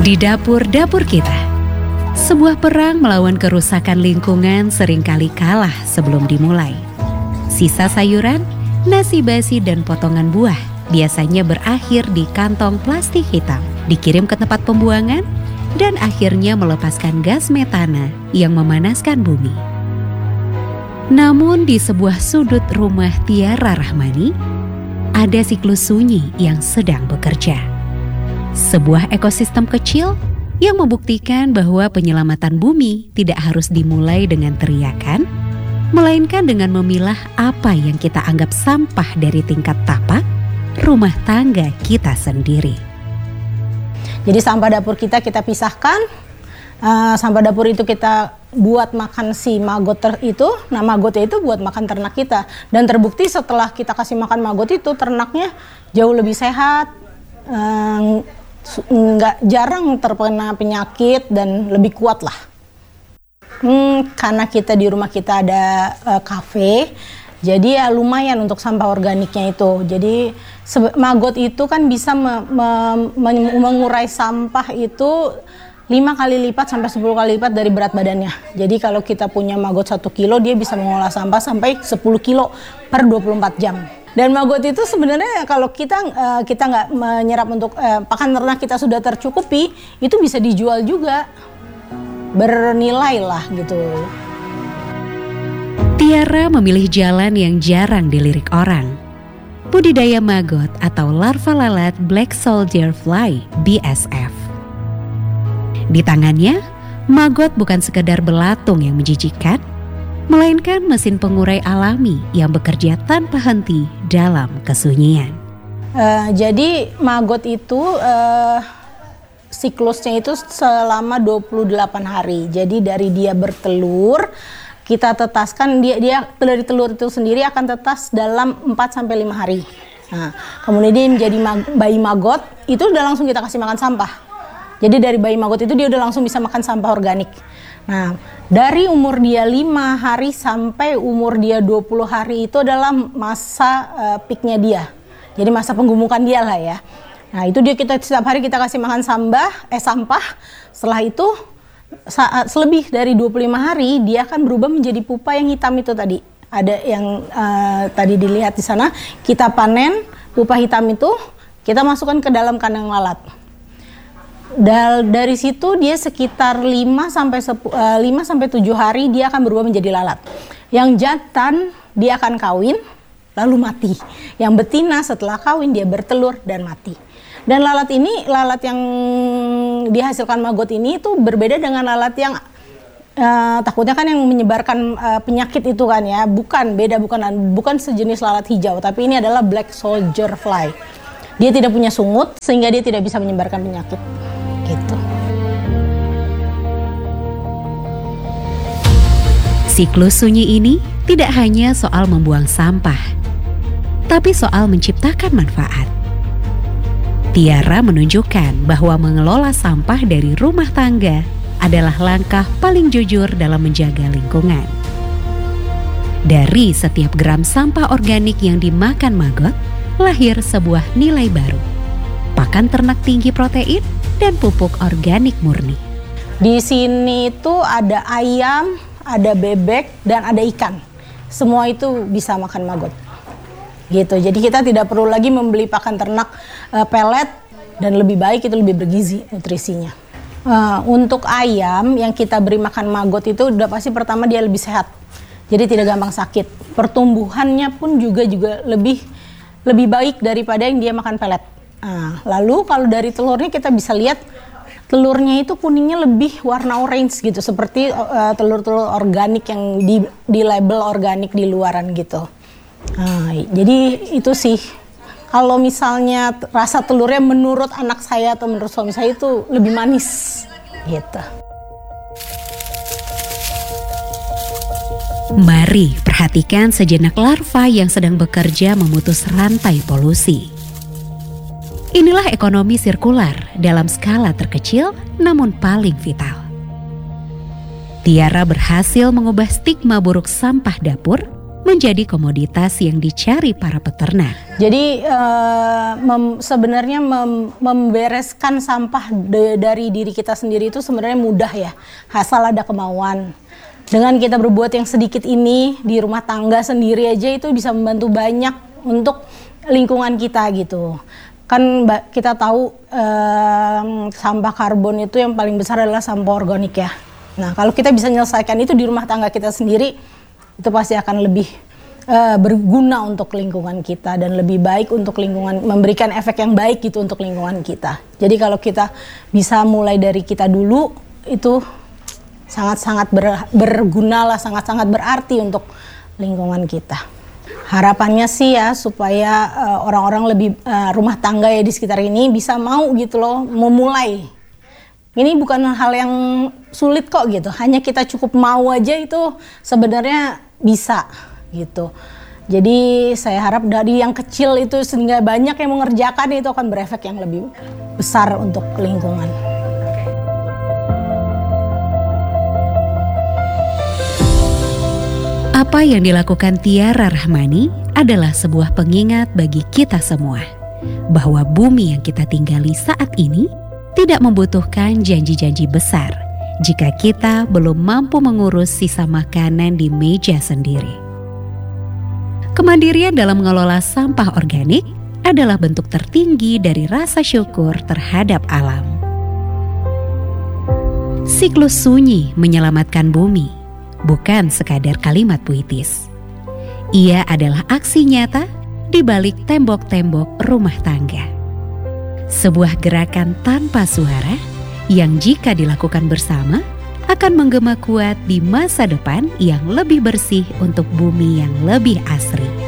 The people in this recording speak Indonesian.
Di dapur-dapur kita, sebuah perang melawan kerusakan lingkungan seringkali kalah sebelum dimulai. Sisa sayuran, nasi basi dan potongan buah biasanya berakhir di kantong plastik hitam, dikirim ke tempat pembuangan, dan akhirnya melepaskan gas metana yang memanaskan bumi. Namun di sebuah sudut rumah Tiara Rahmani, ada siklus sunyi yang sedang bekerja. Sebuah ekosistem kecil yang membuktikan bahwa penyelamatan bumi tidak harus dimulai dengan teriakan, melainkan dengan memilah apa yang kita anggap sampah dari tingkat tapak rumah tangga kita sendiri. Jadi sampah dapur kita pisahkan, sampah dapur itu kita buat makan si maggot itu. Nah, maggotnya itu buat makan ternak kita. Dan terbukti setelah kita kasih makan maggot itu, ternaknya jauh lebih sehat, nggak jarang terkena penyakit dan lebih kuat lah. Karena kita di rumah kita ada kafe, jadi ya lumayan untuk sampah organiknya itu. Jadi maggot itu kan bisa mengurai sampah itu 5 kali lipat sampai 10 kali lipat dari berat badannya. Jadi kalau kita punya maggot 1 kilo, dia bisa mengolah sampah sampai 10 kilo per 24 jam. Dan maggot itu sebenarnya kalau kita nggak menyerap untuk pakan ternak kita sudah tercukupi, itu bisa dijual juga, bernilai lah gitu. Tiara memilih jalan yang jarang dilirik orang. Budidaya maggot atau larva lalat Black Soldier Fly (BSF). Di tangannya, maggot bukan sekedar belatung yang menjijikkan, melainkan mesin pengurai alami yang bekerja tanpa henti dalam kesunyian. Jadi maggot itu siklusnya itu selama 28 hari. Jadi dari dia bertelur, kita tetaskan dia dari telur itu sendiri akan tetas dalam 4-5 hari. Nah, kemudian dia menjadi bayi maggot, itu udah langsung kita kasih makan sampah. Jadi dari bayi maggot itu dia udah langsung bisa makan sampah organik. Nah, dari umur dia 5 hari sampai umur dia 20 hari itu adalah masa peaknya dia. Jadi masa penggumukan dia lah ya. Nah, itu dia kita setiap hari kita kasih makan sampah. Setelah itu selebih dari 25 hari dia akan berubah menjadi pupa yang hitam itu tadi. Ada yang tadi dilihat di sana, kita panen pupa hitam itu, kita masukkan ke dalam kandang lalat. Dari situ dia sekitar 5 sampai 7 hari dia akan berubah menjadi lalat. Yang jantan dia akan kawin lalu mati. Yang betina setelah kawin dia bertelur dan mati. Dan lalat yang dihasilkan maggot ini itu berbeda dengan lalat yang takutnya kan yang menyebarkan penyakit itu kan ya. Bukan sejenis lalat hijau, tapi ini adalah Black Soldier Fly. Dia tidak punya sungut sehingga dia tidak bisa menyebarkan penyakit. Gitu. Siklus sunyi ini tidak hanya soal membuang sampah, tapi soal menciptakan manfaat. Tiara menunjukkan bahwa mengelola sampah dari rumah tangga adalah langkah paling jujur dalam menjaga lingkungan. Dari setiap gram sampah organik yang dimakan maggot, lahir sebuah nilai baru. Pakan ternak tinggi protein dan pupuk organik murni. Di sini itu ada ayam, ada bebek, dan ada ikan. Semua itu bisa makan maggot. Gitu. Jadi kita tidak perlu lagi membeli pakan ternak pelet, dan lebih baik itu lebih bergizi nutrisinya. Untuk ayam yang kita beri makan maggot itu udah pasti pertama dia lebih sehat. Jadi tidak gampang sakit. Pertumbuhannya pun juga lebih baik daripada yang dia makan pelet. Nah, lalu kalau dari telurnya kita bisa lihat telurnya itu kuningnya lebih warna orange gitu, seperti telur-telur organik yang di label organik di luaran gitu. Nah, jadi itu sih kalau misalnya rasa telurnya menurut anak saya atau menurut suami saya itu lebih manis gitu. Mari perhatikan sejenak larva yang sedang bekerja memutus rantai polusi. Inilah ekonomi sirkular dalam skala terkecil namun paling vital. Tiara berhasil mengubah stigma buruk sampah dapur menjadi komoditas yang dicari para peternak. Jadi sebenarnya membereskan sampah dari diri kita sendiri itu sebenarnya mudah ya, asal ada kemauan. Dengan kita berbuat yang sedikit ini di rumah tangga sendiri aja itu bisa membantu banyak untuk lingkungan kita gitu. Kan kita tahu sampah karbon itu yang paling besar adalah sampah organik ya. Nah kalau kita bisa menyelesaikan itu di rumah tangga kita sendiri, itu pasti akan lebih berguna untuk lingkungan kita dan lebih baik untuk lingkungan, memberikan efek yang baik gitu untuk lingkungan kita. Jadi kalau kita bisa mulai dari kita dulu, itu sangat-sangat berguna lah, sangat-sangat berarti untuk lingkungan kita. Harapannya sih ya supaya orang-orang lebih rumah tangga ya di sekitar ini bisa mau gitu loh memulai. Ini bukan hal yang sulit kok gitu, hanya kita cukup mau aja itu sebenarnya bisa gitu. Jadi saya harap dari yang kecil itu sehingga banyak yang mengerjakan itu akan berefek yang lebih besar untuk lingkungan. Apa yang dilakukan Tiara Rahmani adalah sebuah pengingat bagi kita semua bahwa bumi yang kita tinggali saat ini tidak membutuhkan janji-janji besar jika kita belum mampu mengurus sisa makanan di meja sendiri. Kemandirian dalam mengelola sampah organik adalah bentuk tertinggi dari rasa syukur terhadap alam. Siklus sunyi menyelamatkan bumi, bukan sekadar kalimat puitis. Ia adalah aksi nyata di balik tembok-tembok rumah tangga. Sebuah gerakan tanpa suara yang jika dilakukan bersama akan menggema kuat di masa depan yang lebih bersih untuk bumi yang lebih asri.